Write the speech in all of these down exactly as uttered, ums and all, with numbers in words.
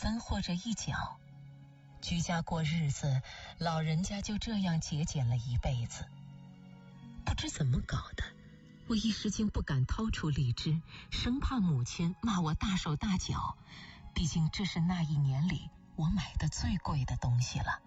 分或者一角。居家过日子，老人家就这样节俭了一辈子。不知怎么搞的，我一时间不敢掏出荔枝，生怕母亲骂我大手大脚，毕竟这是那一年里我买的最贵的东西了。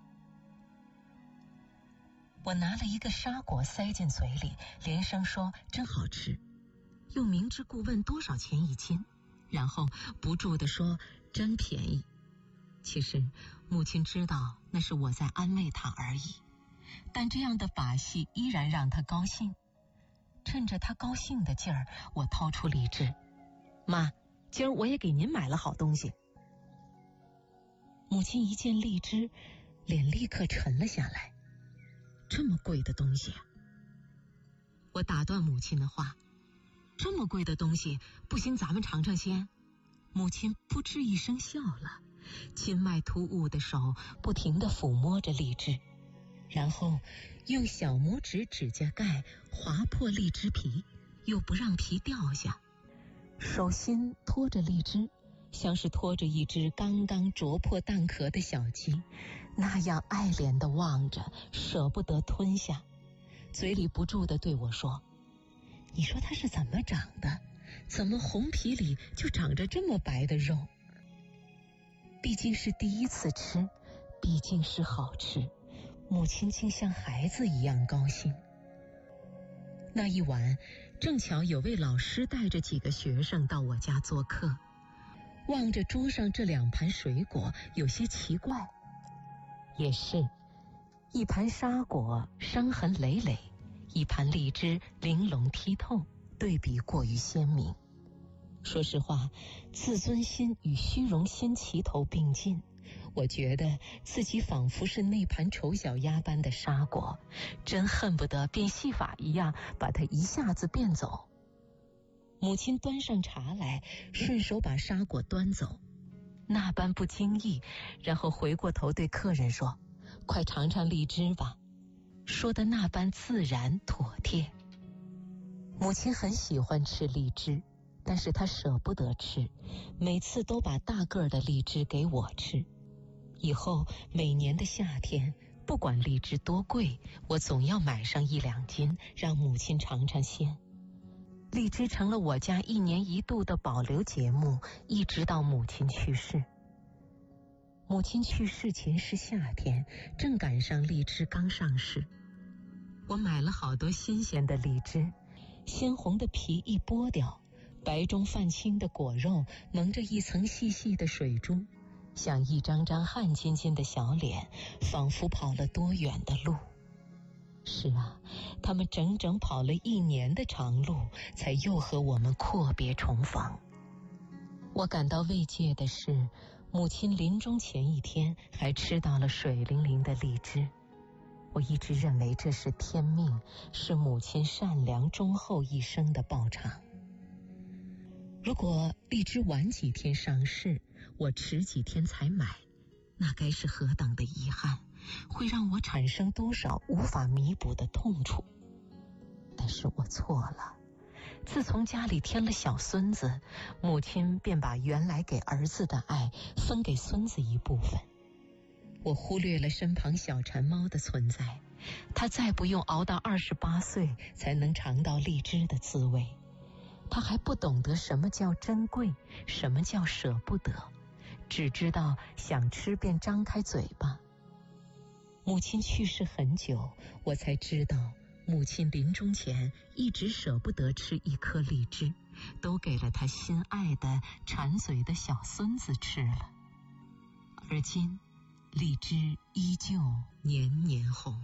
我拿了一个沙果塞进嘴里，连声说真好吃，又明知故问多少钱一斤，然后不住地说真便宜。其实母亲知道那是我在安慰她而已，但这样的把戏依然让她高兴。趁着她高兴的劲儿，我掏出荔枝，妈，今儿我也给您买了好东西。母亲一见荔枝，脸立刻沉了下来。这么贵的东西啊！我打断母亲的话，这么贵的东西不行，咱们尝尝先。母亲扑哧一声笑了，筋脉突兀的手不停地抚摸着荔枝，然后用小拇指指甲盖划破荔枝皮，又不让皮掉下，手心托着荔枝，像是拖着一只刚刚啄破蛋壳的小鸡，那样爱怜地望着，舍不得吞下，嘴里不住地对我说，你说它是怎么长的？怎么红皮里就长着这么白的肉？毕竟是第一次吃，毕竟是好吃，母亲竟像孩子一样高兴。那一晚正巧有位老师带着几个学生到我家做客，望着桌上这两盘水果有些奇怪。也是，一盘沙果伤痕累累，一盘荔枝玲珑剔透，对比过于鲜明。说实话，自尊心与虚荣心齐头并进，我觉得自己仿佛是那盘丑小鸭般的沙果，真恨不得变戏法一样把它一下子变走。母亲端上茶来，顺手把沙果端走，那般不经意，然后回过头对客人说，快尝尝荔枝吧，说的那般自然妥帖。母亲很喜欢吃荔枝，但是她舍不得吃，每次都把大个儿的荔枝给我吃。以后每年的夏天，不管荔枝多贵，我总要买上一两斤，让母亲尝尝鲜。荔枝成了我家一年一度的保留节目，一直到母亲去世。母亲去世前是夏天，正赶上荔枝刚上市。我买了好多新鲜的荔枝，鲜红的皮一剥掉，白中泛青的果肉蒙着一层细细的水珠，像一张张汗津津的小脸，仿佛跑了多远的路。是啊，他们整整跑了一年的长路，才又和我们阔别重逢。我感到慰藉的是，母亲临终前一天还吃到了水灵灵的荔枝。我一直认为这是天命，是母亲善良忠厚一生的报偿。如果荔枝晚几天上市，我迟几天才买，那该是何等的遗憾，会让我产生多少无法弥补的痛楚。但是我错了，自从家里添了小孙子，母亲便把原来给儿子的爱分给孙子一部分。我忽略了身旁小馋猫的存在，他再不用熬到二十八岁才能尝到荔枝的滋味，他还不懂得什么叫珍贵，什么叫舍不得，只知道想吃便张开嘴巴。母亲去世很久，我才知道母亲临终前一直舍不得吃一颗荔枝，都给了她心爱的馋嘴的小孙子吃了。而今荔枝依旧年年红。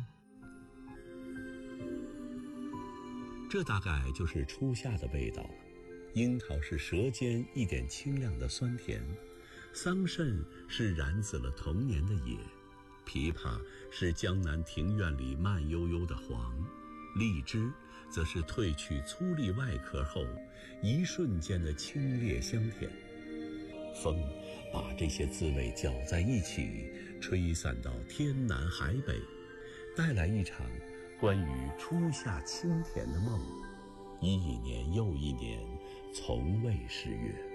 这大概就是初夏的味道了。樱桃是舌尖一点清亮的酸甜，桑葚是染紫了童年的野，枇杷是江南庭院里慢悠悠的黄，荔枝则是褪去粗粒外壳后一瞬间的清冽香甜。风把这些滋味搅在一起，吹散到天南海北，带来一场关于初夏清甜的梦，一年又一年，从未失约。